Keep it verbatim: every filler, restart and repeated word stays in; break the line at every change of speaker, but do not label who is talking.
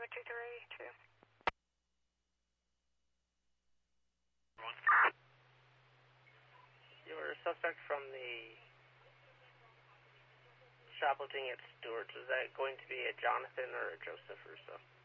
seven two three two.
Your suspect from the shoplifting at Stewart's, is that going to be a Jonathan or a Joseph Russo?